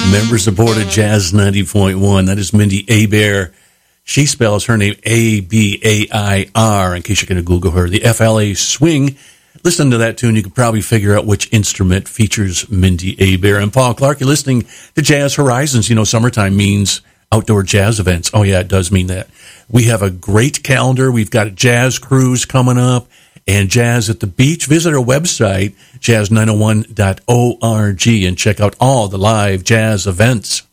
Member supported Jazz 90.1. That is Mindy Abair. She spells her name A-B-A-I-R, in case you're going to Google her. The FLA Swing. Listen to that tune. You can probably figure out which instrument features Mindy Abair. And Paul Clark, you're listening to Jazz Horizons. You know, summertime means outdoor jazz events. Oh, yeah, it does mean that. We have a great calendar. We've got a jazz cruise coming up and jazz at the beach. Visit our website, jazz901.org, and check out all the live jazz events.